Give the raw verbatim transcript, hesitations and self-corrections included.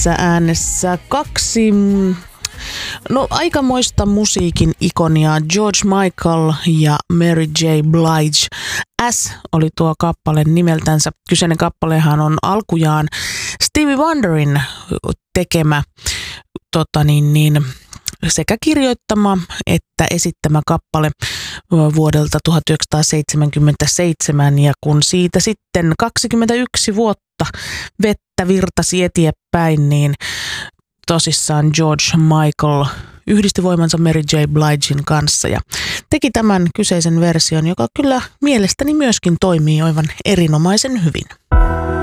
tässä äänessä kaksi, no aikamoista musiikin ikonia, George Michael ja Mary J. Blige. S oli tuo kappale nimeltänsä. Kyseinen kappalehan on alkujaan Stevie Wonderin tekemä tota niin, niin, sekä kirjoittama että esittämä kappale vuodelta tuhatyhdeksänsataaseitsemänkymmentäseitsemän, ja kun siitä sitten kaksikymmentäyksi vuotta vettä virtasi eteenpäin, niin tosissaan George Michael yhdisti voimansa Mary J. Bligen kanssa ja teki tämän kyseisen version, joka kyllä mielestäni myöskin toimii aivan erinomaisen hyvin.